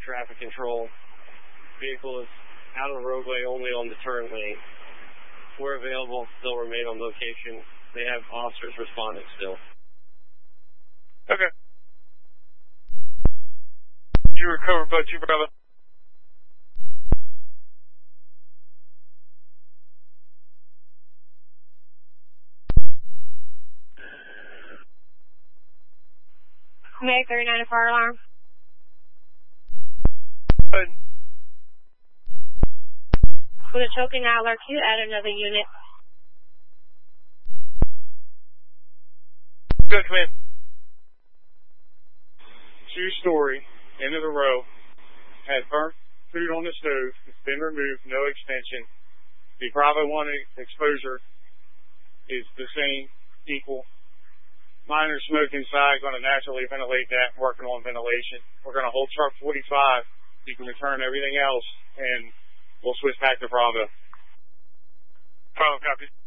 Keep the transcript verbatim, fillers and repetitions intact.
traffic control. Vehicle is out of the roadway, only on the turn lane. Where available, they'll remain on location. They have officers responding still. Okay. You recovered both you, brother. May thirty-nine fire alarm. Good. For the choking outlet, can you add another unit? Good, come in. Two-story, end of the row, had burnt food on the stove. It's been removed, no extension. The Bravo one exposure is the same, equal. Minor smoke inside, going to naturally ventilate that, working on ventilation. We're going to hold truck forty-five. You can return everything else, and we'll switch back to Bravo. Bravo, copy.